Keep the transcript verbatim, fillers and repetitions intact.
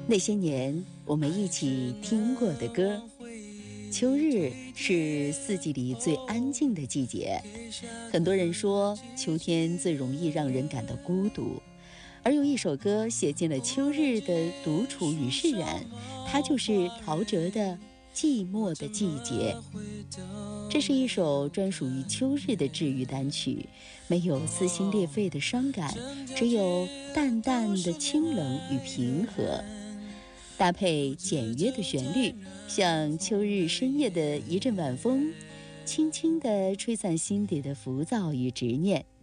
那些年我们一起听过的歌。秋日是四季里最安静的季节，很多人说秋天最容易让人感到孤独，而有一首歌写进了秋日的独处与释然，它就是陶喆的《寂寞的季节》。这是一首专属于秋日的治愈单曲，没有撕心裂肺的伤感，只有淡淡的清冷与平和，搭配简约的旋律，像秋日深夜的一阵晚风，轻轻地吹散心底的浮躁与执念。